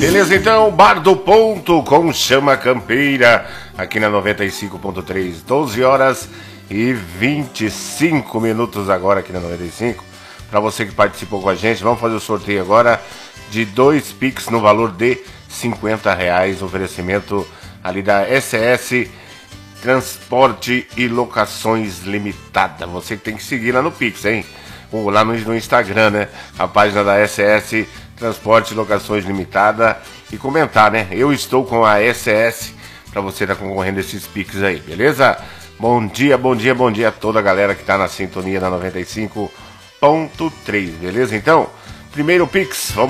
Beleza, então, Bar do Ponto com Chama Campeira, aqui na 95.3, 12 horas e 25 minutos agora aqui na 95. Para você que participou com a gente, vamos fazer o sorteio agora de 2 Pix no valor de R$50, oferecimento ali da SS Transporte e Locações Limitada. Você tem que seguir lá no Pix, hein? Ou lá no Instagram, né? A página da SS Transporte e Locações Limitada e comentar, né? Eu estou com a SS para você estar concorrendo a esses Pix aí, beleza? Bom dia, bom dia, bom dia a toda a galera que tá na sintonia da 95.3, beleza? Então, primeiro Pix, vamos